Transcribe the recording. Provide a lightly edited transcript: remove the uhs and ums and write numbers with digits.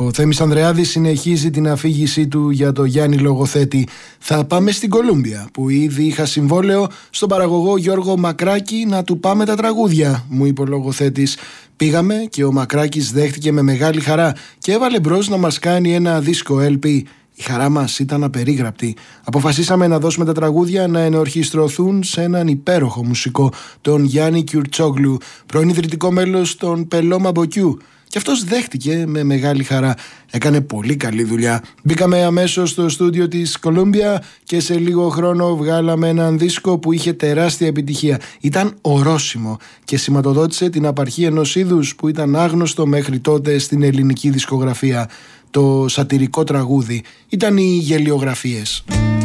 Ο Θέμης Ανδρεάδης συνεχίζει την αφήγησή του για το Γιάννη Λογοθέτη. Θα πάμε στην Κολούμπια, που ήδη είχα συμβόλαιο στον παραγωγό Γιώργο Μακράκη να του πάμε τα τραγούδια, μου είπε ο Λογοθέτης. Πήγαμε και ο Μακράκης δέχτηκε με μεγάλη χαρά και έβαλε μπρος να μας κάνει ένα δίσκο LP. Η χαρά μας ήταν απερίγραπτη. Αποφασίσαμε να δώσουμε τα τραγούδια να ενορχιστρωθούν σε έναν υπέροχο μουσικό, τον Γιάννη Κιουρτσόγλου, πρώην ιδρυτικό μέλος των Πελώμα Μποκιού. Και αυτός δέχτηκε με μεγάλη χαρά. Έκανε πολύ καλή δουλειά. Μπήκαμε αμέσως στο στούντιο της Κολούμπια και σε λίγο χρόνο βγάλαμε έναν δίσκο που είχε τεράστια επιτυχία. Ήταν ορόσημο και σηματοδότησε την απαρχή ενός είδους που ήταν άγνωστο μέχρι τότε στην ελληνική δισκογραφία. Το σατιρικό τραγούδι ήταν οι γελιογραφίες.